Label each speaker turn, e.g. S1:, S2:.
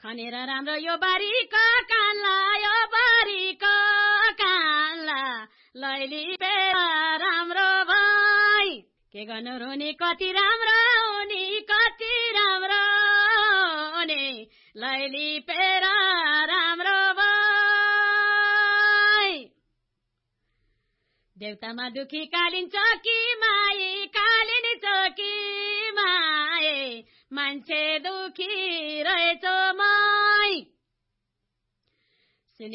S1: खनेर राम्रो यो बारीको कान्ला यो बारीको कान्ला लैली पेरा राम्रो भई के गर्नु रुनी कति राम्रो हुनी कति राम्रो हुने लैली पेरा राम्रो भई देउतामा दुखी कालिन्छ कि माई कालिन्छ कि माए मान्छे दुखी रहेछ म